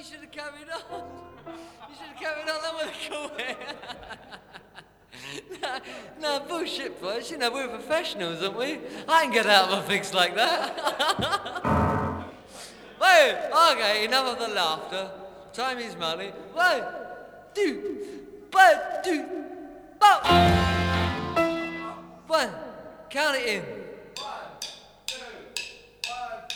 should have carried on. You should have carried on. That would have cool. No, bullshit, boys. You know, we're professionals, aren't we? I can get out of a fix like that. Wait, okay, enough of the laughter. Time is money. 1, 2, 1, 2, 4. 1, count it in.